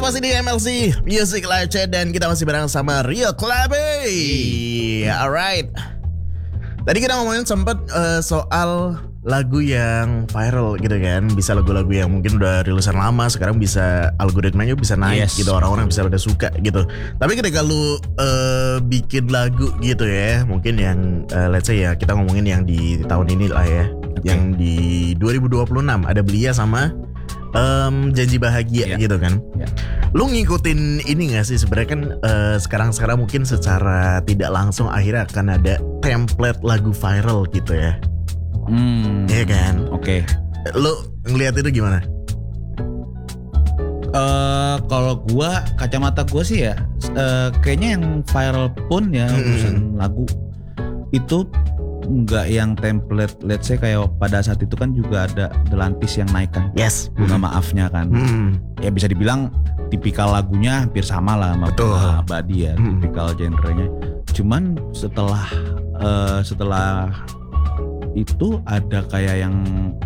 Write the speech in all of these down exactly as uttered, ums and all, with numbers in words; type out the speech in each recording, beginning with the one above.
masih di M L C Music Live Chat dan kita masih bareng sama Rio Klabe. Alright. Tadi kita ngomongin sempat uh, soal lagu yang viral gitu kan. Bisa lagu-lagu yang mungkin udah rilisan lama sekarang bisa algoritmanya bisa naik yes. gitu, orang-orang bisa pada suka gitu. Tapi ketika lu uh, bikin lagu gitu ya, mungkin yang uh, let's say ya kita ngomongin yang di tahun ini lah ya, okay. yang di dua ribu dua puluh enam ada Belia sama Um, Janji Bahagia yeah. gitu kan yeah. Lu ngikutin ini gak sih sebenarnya kan uh, sekarang-sekarang mungkin secara tidak langsung akhirnya akan ada template lagu viral gitu ya. Hmm, iya kan? Oke. Okay. Lu ngeliat itu gimana? Uh, kalau gua, kacamata gua sih ya uh, kayaknya yang viral pun ya mm-hmm. urusan lagu itu nggak yang template, let's say kayak pada saat itu kan juga ada Delantis yang naik kan, yes, bunga mm. maafnya kan, mm. ya bisa dibilang tipikal lagunya hampir sama lah sama Bunga Abadi ya, mm. tipikal genrenya. Cuman setelah uh, setelah itu ada kayak yang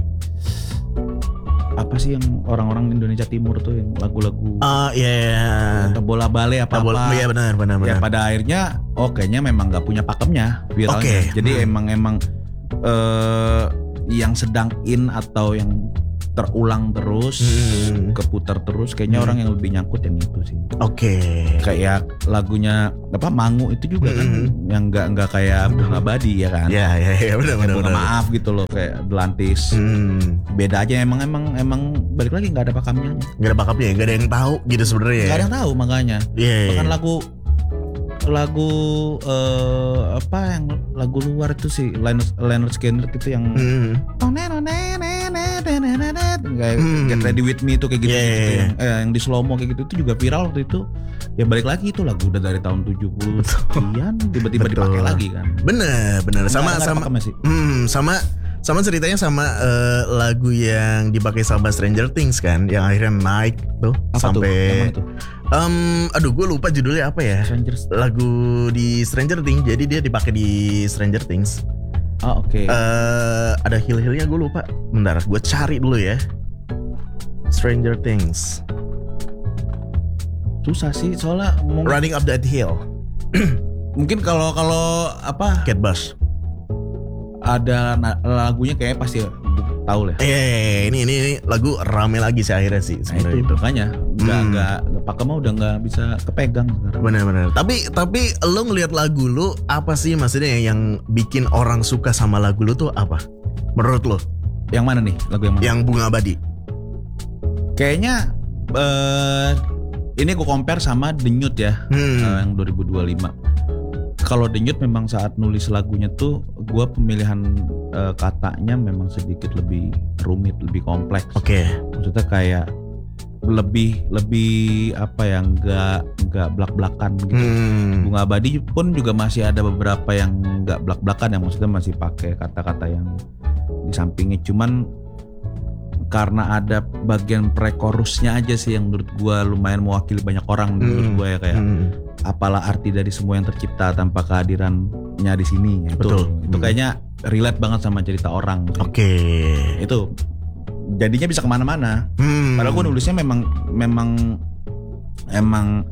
apa sih yang orang-orang Indonesia Timur tuh yang lagu-lagu uh, yeah. bola bale apa-apa. Iya benar benar ya, benar. pada akhirnya oh kayaknya memang nggak punya pakemnya viralnya. Okay. Jadi hmm. emang emang uh, yang sedang in atau yang terulang terus, hmm. keputar terus kayaknya hmm. orang yang lebih nyangkut yang itu sih. Oke. Okay. Kayak lagunya apa Mangu itu juga hmm. kan yang nggak nggak kayak Bunga Abadi ya kan. Iya iya iya benar benar. Bunga Maaf gitu loh kayak Delantis. Hmm. Beda aja emang emang emang balik lagi nggak ada pakamnya. Nggak ada pakamnya, nggak ada yang tahu gitu sebenarnya. Nggak ada yang tahu makanya. Yeah, bahkan yeah. lagu lagu uh, apa yang lagu luar itu sih Leonard Leonard Skinner itu yang hmm. kayak hmm. Get Ready With Me itu kayak gitu, yeah, gitu yeah. yang, eh, yang di slow mo kayak gitu itu juga viral waktu itu. Ya balik lagi itu lagu udah dari tahun tujuh puluh sekian tiba-tiba dipakai lagi kan. Bener bener sama enggak, sama hmm, sama sama ceritanya sama uh, lagu yang dipakai sama Stranger Things kan yang akhirnya naik tuh apa sampai tuh? Um, aduh gue lupa judulnya apa ya. Stranger... lagu di Stranger Things jadi dia dipakai di Stranger Things. Oh oke. Okay. Uh, ada hill-hillnya gue lupa. Bentar gue cari dulu ya. Stranger Things. Susah sih soalnya mungkin... Running Up That Hill. Mungkin kalau kalau apa? Cat Bush. Ada na- lagunya kayaknya pasti tahu lah. Eh ini, ini ini lagu rame lagi sih akhirnya sih sebenarnya nah, itu. itu. Makanya nggak hmm. nggak pakai mah udah nggak bisa kepegang sekarang. Benar-benar. Tapi tapi lo ngelihat lagu lo apa sih maksudnya yang bikin orang suka sama lagu lo tuh apa? Menurut lo? Yang mana nih lagu yang mana? Yang Bunga Abadi. Kayaknya uh, ini gue compare sama Denyut ya hmm. uh, yang dua ribu dua puluh lima. Kalau Denyut memang saat nulis lagunya tuh gue pemilihan uh, katanya memang sedikit lebih rumit, lebih kompleks. Oke. Okay. Maksudnya kayak lebih lebih apa ya nggak nggak blak-blakan gitu. Hmm. Bunga Abadi pun juga masih ada beberapa yang nggak blak-blakan yang maksudnya masih pakai kata-kata yang di sampingnya. Cuman karena ada bagian pre-chorusnya aja sih yang menurut gue lumayan mewakili banyak orang hmm. menurut gue ya kayak. Hmm. Apalah arti dari semua yang tercipta tanpa kehadirannya di sini. Itu, itu hmm. kayaknya relate banget sama cerita orang. Oke. Okay. Itu jadinya bisa kemana-mana. Hmm. Padahal gue nulisnya memang memang emang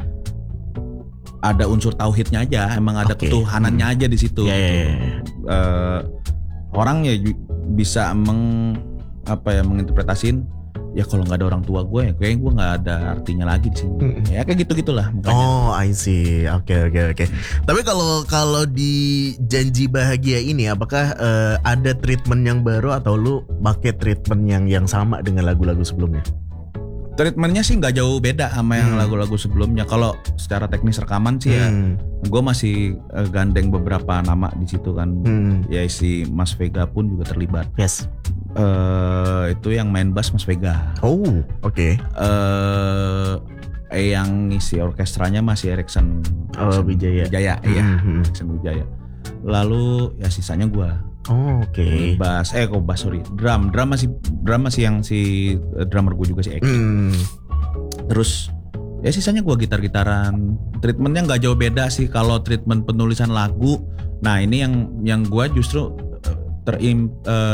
ada unsur tauhidnya aja, emang ada okay. ketuhanannya hmm. aja di situ. Yeah, yeah, yeah. Uh, orang ya bisa meng apa ya menginterpretasin. Ya kalau nggak ada orang tua gue ya kayaknya gue nggak ada artinya lagi di sini. Hmm. Ya kayak gitu gitulah. Oh, I see. Oke, okay, oke, okay, oke. Okay. Tapi kalau kalau di Janji Bahagia ini, apakah uh, ada treatment yang baru atau lu pakai treatment yang yang sama dengan lagu-lagu sebelumnya? Treatmentnya sih nggak jauh beda sama yang hmm. lagu-lagu sebelumnya. Kalau secara teknis rekaman sih hmm. ya, gue masih uh, gandeng beberapa nama di situ kan. Hmm. Ya si Mas Vega pun juga terlibat. Yes. Uh, itu yang main bass Mas Vega. Oh, oke. Okay. Uh, eh, yang ngisi orkestranya masih Erikson oh, Wijaya. Wijaya, mm-hmm. iya, Erikson Wijaya. Lalu ya sisanya gua. Oh, oke. Okay. Bass, eh kok bass sorry, drum, drum masih drum masih yang si uh, drummer gua juga si Eki. Mm. Terus ya sisanya gua gitar-gitaran. Treatmentnya nggak jauh beda sih kalau treatment penulisan lagu. Nah ini yang yang gua justru uh, terim uh,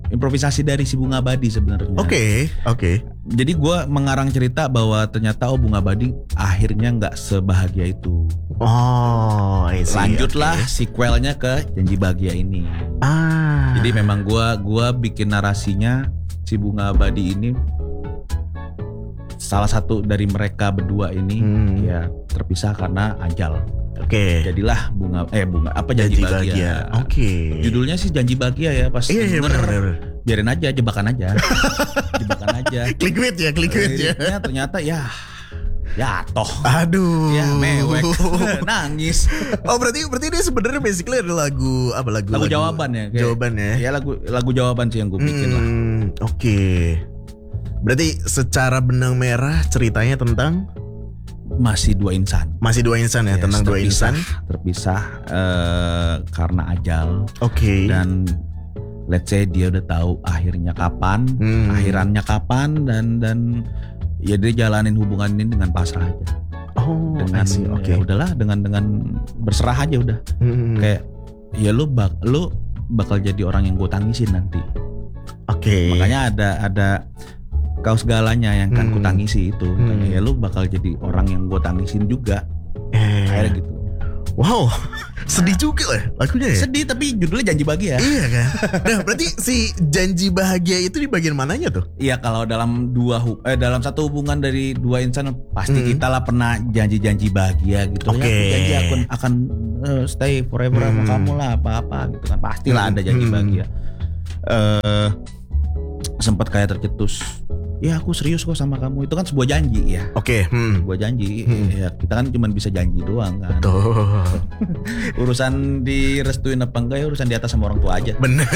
improvisasi dari si Bunga Abadi sebenarnya. Oke, okay, oke. Okay. Jadi gue mengarang cerita bahwa ternyata oh Bunga Abadi akhirnya nggak sebahagia itu. Oh, I see. Lanjutlah okay. sequelnya ke Janji Bahagia ini. Ah. Jadi memang gue gua bikin narasinya si Bunga Abadi ini salah satu dari mereka berdua ini hmm. ya terpisah karena ajal. Oke. Okay. Jadilah bunga eh bunga apa Janji, Janji Bahagia. Bahagia. Oke. Okay. Judulnya sih Janji Bahagia ya pas iya, iya, bener, bener. Biarin aja jebakan aja. jebakan aja. Clickbait ya, clickbait ya. Ya ternyata ya ya toh. Aduh. Ya mewek. Nangis. Oh berarti berarti dia sebenarnya basically ada lagu apa lagu lagu, lagu jawaban ya. Kayak, jawaban ya. Ya lagu lagu jawaban sih yang gue bikin hmm, lah. Oke. Okay. Berarti secara benang merah ceritanya tentang masih dua insan. Masih dua insan ya, yes, tentang dua insan terpisah uh, karena ajal. Oke. Okay. Dan let's say dia udah tahu akhirnya kapan, hmm. akhirannya kapan dan dan ya dia jalanin hubungan ini dengan pasrah aja. Oh, dengan oke. Okay. Ya udahlah dengan dengan berserah aja udah. Hmm. Kayak ya lu bak lu bakal jadi orang yang gue tangisin nanti. Oke. Okay. Makanya ada ada kau segalanya yang kan hmm. ku tangisi itu. Hmm. Ya lu bakal jadi orang yang gue tangisin juga. Eh. Kayak gitu. Wow, sedih juga lah lagunya ya. Sedih tapi judulnya Janji Bahagia. Iya kan. Nah berarti si Janji Bahagia itu di bagian mananya tuh? Iya kalau dalam dua eh dalam satu hubungan dari dua insan pasti hmm. kita lah pernah janji-janji bahagia gitu. Oke. Okay. Ya, janji akan akan uh, stay forever hmm. sama kamu lah apa-apa gitu kan. Pastilah hmm. ada janji hmm. bahagia. Uh, sempat kayak tercetus. Ya aku serius kok sama kamu. Itu kan sebuah janji ya. Oke. Okay. Hmm. Sebuah janji. Hmm. Ya kita kan cuma bisa janji doang kan. Betul. Urusan direstuin apa enggak ya urusan di atas sama orang tua aja. Bener.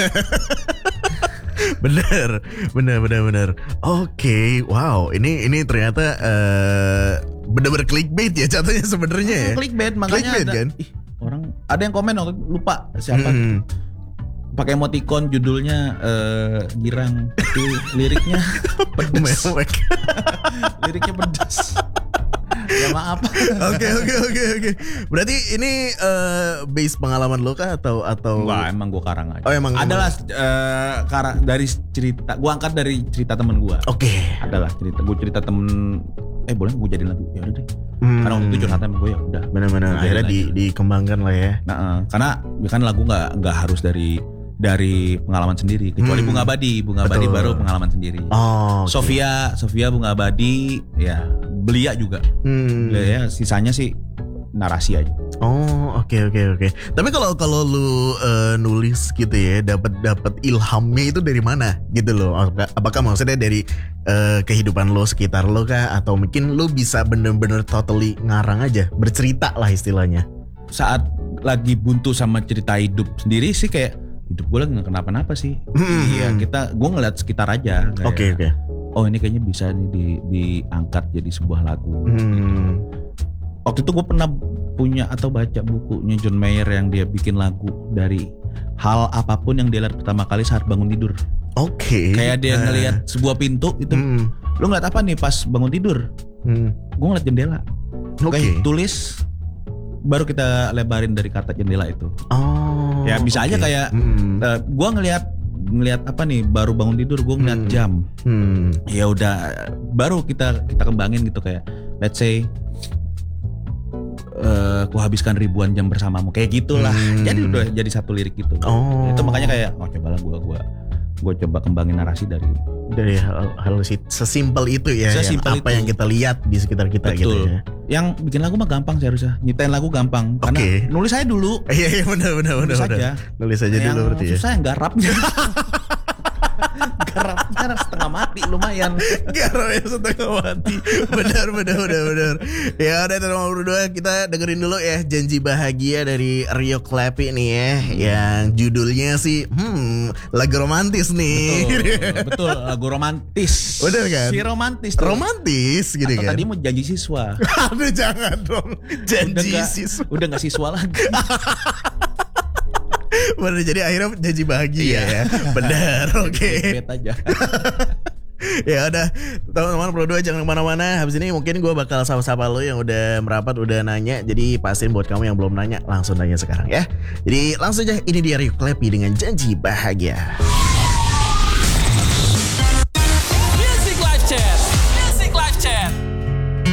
bener, bener, bener, bener. Oke, okay. Wow. Ini ini ternyata uh, bener-bener clickbait ya jatuhnya sebenarnya ya. Clickbait makanya clickbait, ada. Kan? Ih, orang ada yang komen lupa siapa. Hmm. Pakai emoticon judulnya uh, girang tapi liriknya pedas. Liriknya pedas. Ya maaf. Oke oke oke oke. Berarti ini uh, base pengalaman lo kah atau atau Enggak, emang gue karang aja. Oh emang adalah uh, karang dari cerita. Gue angkat dari cerita temen gue. Oke. Okay. Adalah cerita. Gue cerita temen. Eh boleh gue jadiin lagu. Ya udah deh. Hmm. Karena waktu itu curhatan sama gue ya udah. Benar-benar akhirnya di, dikembangkan lah ya. Nah, uh, karena kan lagu nggak nggak harus dari dari pengalaman sendiri kecuali hmm. Bunga Abadi Bunga Betul. Abadi baru pengalaman sendiri. Oh, okay. Sofia Sofia Bunga Abadi ya Belia juga hmm. Belia, ya sisanya sih narasi aja. Oh oke okay, oke okay, oke okay. Tapi kalau kalau lu uh, nulis gitu ya dapat dapat ilhamnya itu dari mana gitu loh? Apakah maksudnya dari uh, kehidupan lo sekitar lo kah atau mungkin lo bisa bener-bener totally ngarang aja bercerita lah istilahnya? Saat lagi buntu sama cerita hidup sendiri sih kayak hidup gue lagi gak kenapa-napa sih. Hmm. Iya kita, gue ngeliat sekitar aja. Oke okay, oke. Okay. Oh ini kayaknya bisa nih di, diangkat jadi sebuah lagu. Hmm. Waktu itu gue pernah punya atau baca bukunya John Mayer yang dia bikin lagu dari hal apapun yang dia lihat pertama kali saat bangun tidur. Oke. Okay. Kayak dia uh. ngelihat sebuah pintu itu. Hmm. Lu ngeliat apa nih pas bangun tidur? Hmm. Gue ngeliat jendela. Oke. Okay. Tulis. Baru kita lebarin dari kata jendela itu. Oh. Ya bisa okay. aja kayak hmm. uh, gue ngelihat ngelihat apa nih baru bangun tidur gue ngeliat hmm. jam. Hmm. Ya udah baru kita kita kembangin gitu kayak let's say uh, ku habiskan ribuan jam bersamamu kayak gitulah. Hmm. Jadi udah jadi satu lirik gitu. Oh. Itu makanya kayak oh cobalah gue gue gue coba kembangin narasi dari dari hal, hal sesimpel itu ya, sesimpel yang apa itu. yang kita lihat di sekitar kita. Betul. Gitu ya. Yang bikin lagu mah gampang sih harusnya, nyiptain lagu gampang. Karena okay. nulis aja dulu. Iya iya benar benar benar. Nulis aja, nulis aja yang dulu berarti ya. Susah yang garapnya. Garapnya setengah mati lumayan. Garapnya setengah mati. Benar benar benar benar. Ya udah nomor berdua kita dengerin dulu ya Janji Bahagia dari Rio Clappy nih ya, hmm. yang judulnya sih hmm lagu romantis nih. Betul, betul lagu romantis. Benar kan? Si romantis. Tuh. Romantis gitu atau kan. Tadi mau janji siswa. Aduh jangan dong. Janji udah siswa. Gak, udah gak siswa lagi. Bener, jadi akhirnya janji bahagia ya. Bener, oke. Okay. aja. Ya udah, teman-teman Pro dua jangan kemana-mana. Habis ini mungkin gue bakal sapa-sapa lo yang udah merapat, udah nanya. Jadi pastiin buat kamu yang belum nanya, langsung nanya sekarang ya. Jadi langsung aja, ini dia Rio Clappy dengan Janji Bahagia.